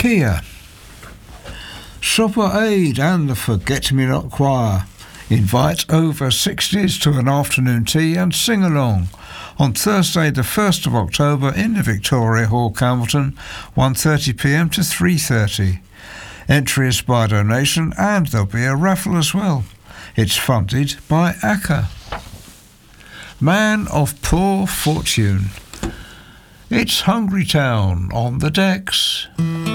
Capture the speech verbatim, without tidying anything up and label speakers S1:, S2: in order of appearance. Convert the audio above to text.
S1: Kia. Super Aid and the Forget-Me-Not Choir invite over sixties to an afternoon tea and sing-along on Thursday the first of October in the Victoria Hall, Campbellton, one thirty p m to three thirty. Entry is by donation and there'll be a raffle as well. It's funded by A C C A. Man of Poor Fortune. It's Hungry Town on the decks.